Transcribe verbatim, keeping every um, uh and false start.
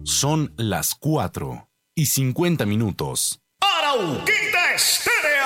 Son las cuatro y cincuenta minutos. Arauquita Estéreo.